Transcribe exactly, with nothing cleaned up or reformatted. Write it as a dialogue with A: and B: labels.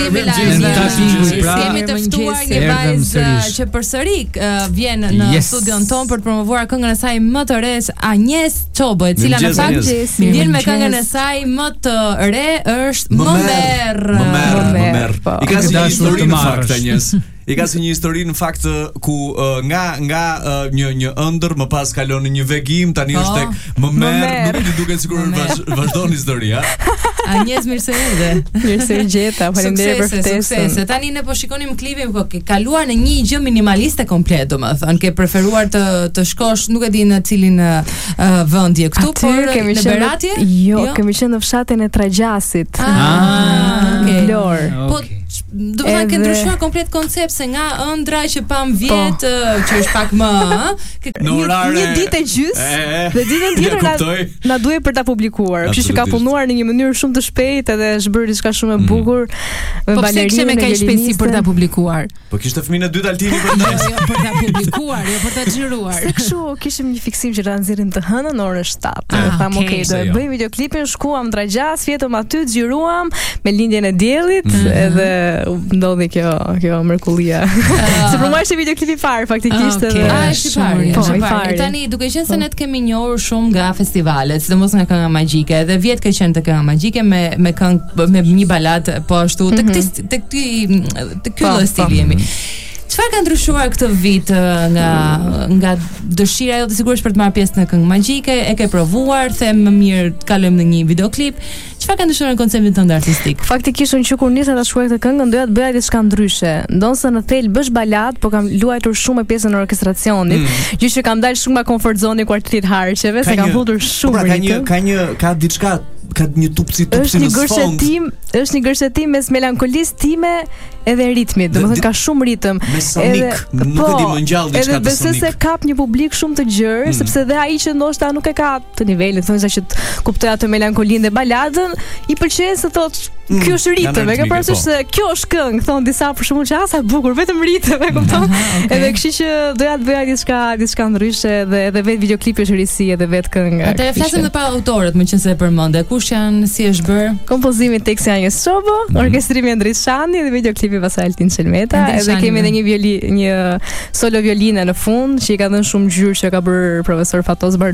A: Kemi live. Kemi të ftuar një vajzë që përsëri vjen në studion ton për të promovuar këngën e saj më të re, Agnes Çobo, e cila në fakt vjen me këngën e saj më të re është Më merr.
B: Më merr. I ka një histori në fakt Agnes. I ka si një histori në fakt ku uh, nga nga uh, një një ëndër më pas kalon në një vegim, tani oh, është tek më merr, nuk i duket sigurisht vazh, vazhdon historia.
A: Agnes mirë se erdhe.
C: Mirë se gjeta, faleminderit për ftesën.
A: Suksese. Tani ne po shikonim klipin, po ke kaluar në një gjë minimaliste komplet, domethënë ke preferuar të të shkosh, nuk e di në cilin uh, vendje këtu, por në Beratje?
C: Jo, jo, kemi qenë në fshatin e Tragjasit.
A: Ah, okay.
C: Vlorë.
A: Po do të thënë ke ndryshuar komplet koncept se nga ëndra që pam vjet, që është pak më,
C: një, një ditë e gjys, dhe ditën tjetër na, na duhej për ta publikuar. Kështu që ka punuar në një mënyrë shumë të shpejtë edhe është bërë diçka shumë e bukur.
A: Me po pse kishte me kaq shpejtësi për ta publikuar?
B: Po kishte fëmijën e dytë Altini për ta
A: për ta publikuar, jo për ta xhiruar.
C: Se kështu kishim një fiksim që ta nxjerrim të hënën në orën shtatë. Tham okay, do të bëjmë videoklipin, shkuam Tragjas, fjetëm aty, xhiruam me lindjen e diellit edhe ndodhi kjo kjo mrekullia. Se për mua ishte videoklipi i parë faktikisht edhe.
A: Ah, është i parë.
C: Po, i parë.
A: Tani duke qenë se ne të kemi njohur shumë nga festivalet, sidomos nga Kënga Magjike, dhe vjet ka qenë te Kënga Magjike me me këngë me një baladë po ashtu tek tek ky tek ky lloj stili jemi. Çfarë ka ndryshuar këtë vit nga nga dëshira jote sigurisht për të marrë pjesë në Këngë Magjike, e ke provuar, them më mirë të kalojmë në një videoklip. Çfarë ka ndryshuar në konceptin tënd artistik?
C: Faktikisht unë që kur nisa ta shkruaj këtë këngë, doja të bëja diçka ndryshe. Ndonse në thelb bësh balad, po kam luajtur shumë me pjesën e orkestracionit, mm. gjë që kam dalë shumë nga comfort zone i kuartetit Harqeve, se kam futur shumë.
B: Pra, ka një ka një ka diçka ka një tupsi tupsi në fond.
C: Është një gërshetim mes melankolisë time edhe ritmit, domethënë ka shumë ritëm.
B: Me sonik, nuk e di më ngjall diçka të sonik.
C: Edhe besoj se kap një publik shumë të gjerë, sepse dhe ai që ndoshta nuk e ka të nivelin, thonë se që kuptoj atë melankolinë dhe baladën, i pëlqen se thotë ky është ritëm, e ke parasysh se kjo është këngë, thon disa për shkakun që sa bukur, vetëm ritëm, e kupton? Edhe kështu që doja të bëja diçka diçka ndryshe dhe edhe vetë videoklipi është risi edhe vetë kënga.
A: Atë flasim edhe para autorët, më qenë se e përmendë. Kush janë, si është bër?
C: Kompozimi teksti Agnes Çobo, orkestrimi Andrit Shani dhe videoklipi pasaj Altin Çelmeta, edhe kemi edhe një violi, një solo violine në fund që i ka dhënë shumë ngjyrë që ka bërë profesor Fatos